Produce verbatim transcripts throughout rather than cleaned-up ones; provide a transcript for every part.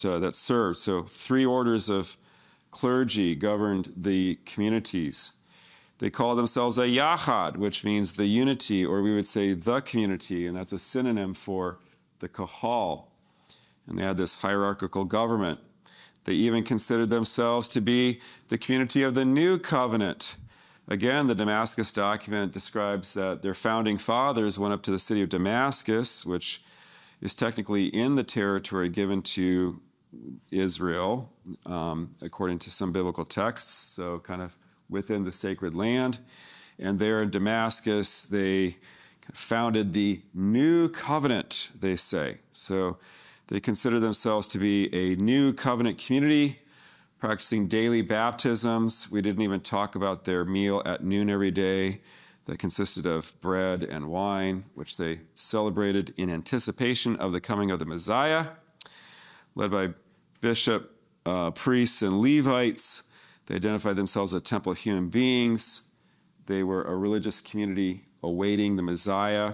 uh, that served. So three orders of clergy governed the communities. They called themselves a yachad, which means the unity, or we would say the community, and that's a synonym for the kahal. And they had this hierarchical government. They even considered themselves to be the community of the new covenant. Again, the Damascus document describes that their founding fathers went up to the city of Damascus, which is technically in the territory given to Israel, um, according to some biblical texts, so kind of within the sacred land. And there in Damascus, they founded the new covenant, they say. So they consider themselves to be a new covenant community, practicing daily baptisms. We didn't even talk about their meal at noon every day that consisted of bread and wine, which they celebrated in anticipation of the coming of the Messiah, led by bishop, uh, priests, and Levites. They identified themselves as a temple of human beings. They were a religious community awaiting the Messiah.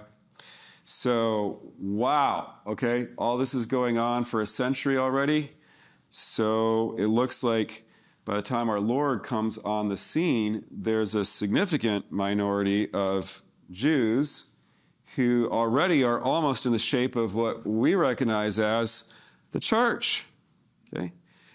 So, wow, okay, all this is going on for a century already. So it looks like by the time our Lord comes on the scene, there's a significant minority of Jews who already are almost in the shape of what we recognize as the church. Okay?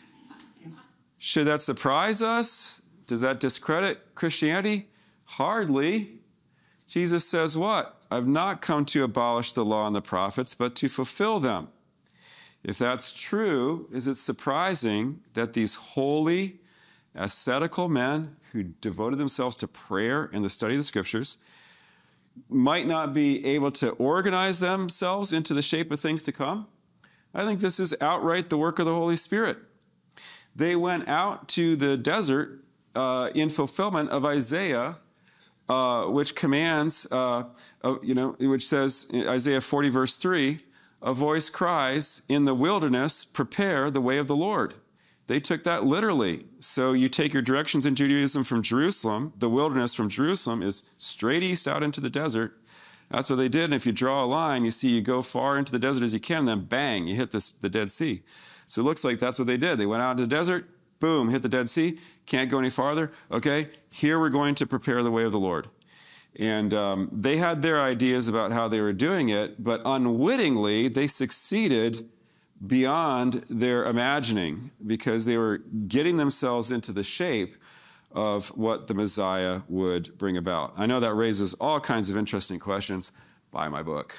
Should that surprise us? Does that discredit Christianity? Hardly. Jesus says what? I've not come to abolish the law and the prophets, but to fulfill them. If that's true, is it surprising that these holy, ascetical men who devoted themselves to prayer and the study of the scriptures might not be able to organize themselves into the shape of things to come? I think this is outright the work of the Holy Spirit. They went out to the desert uh, in fulfillment of Isaiah, uh, which commands, uh, uh, you know, which says, Isaiah forty, verse three, a voice cries, in the wilderness, prepare the way of the Lord. They took that literally. So you take your directions in Judaism from Jerusalem. The wilderness from Jerusalem is straight east out into the desert. That's what they did. And if you draw a line, you see you go far into the desert as you can, and then bang, you hit this, the Dead Sea. So it looks like that's what they did. They went out into the desert, boom, hit the Dead Sea, can't go any farther. Okay, here we're going to prepare the way of the Lord. And um, they had their ideas about how they were doing it, but unwittingly, they succeeded beyond their imagining because they were getting themselves into the shape of what the Messiah would bring about. I know that raises all kinds of interesting questions. Buy my book.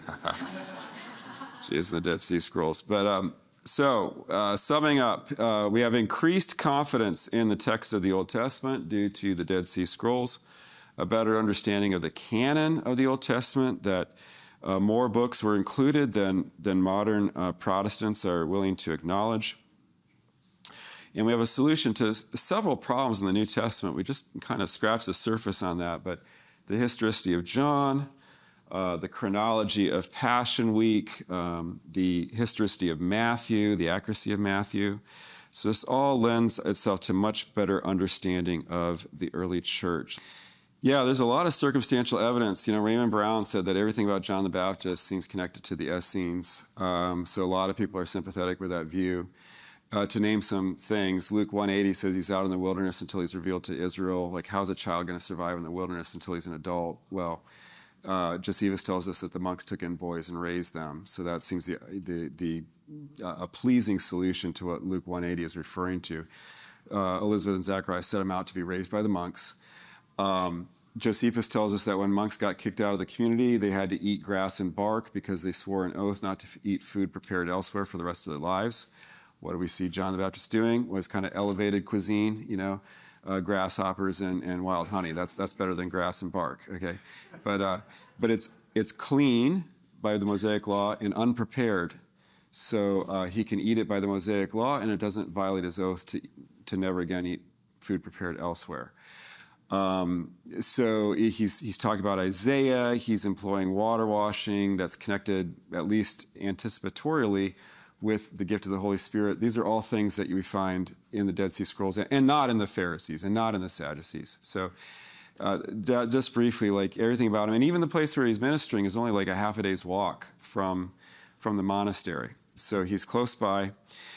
Jesus and the Dead Sea Scrolls. But um, so, uh, summing up, uh, we have increased confidence in the text of the Old Testament due to the Dead Sea Scrolls, a better understanding of the canon of the Old Testament, that uh, more books were included than, than modern uh, Protestants are willing to acknowledge. And we have a solution to several problems in the New Testament. We just kind of scratched the surface on that, but the historicity of John, uh, the chronology of Passion Week, um, the historicity of Matthew, the accuracy of Matthew. So this all lends itself to much better understanding of the early church. Yeah, there's a lot of circumstantial evidence. You know, Raymond Brown said that everything about John the Baptist seems connected to the Essenes. Um, so a lot of people are sympathetic with that view. Uh, to name some things, Luke one eighty says he's out in the wilderness until he's revealed to Israel. Like, how's a child going to survive in the wilderness until he's an adult? Well, uh, Josephus tells us that the monks took in boys and raised them. So that seems the, the, the uh, a pleasing solution to what Luke one eighty is referring to. Uh, Elizabeth and Zachariah set him out to be raised by the monks. Um, Josephus tells us that when monks got kicked out of the community, they had to eat grass and bark because they swore an oath not to f- eat food prepared elsewhere for the rest of their lives. What do we see John the Baptist doing? Was kind of elevated cuisine, you know, uh, grasshoppers and, and wild honey. That's that's better than grass and bark, okay? But uh, but it's it's clean by the Mosaic law and unprepared, so uh, he can eat it by the Mosaic law, and it doesn't violate his oath to to never again eat food prepared elsewhere. Um, so he's he's talking about Isaiah. He's employing water washing that's connected at least anticipatorially with the gift of the Holy Spirit. These are all things that you find in the Dead Sea Scrolls and not in the Pharisees and not in the Sadducees. So uh, just briefly, like everything about him, and even the place where he's ministering is only like a half a day's walk from, from the monastery. So he's close by.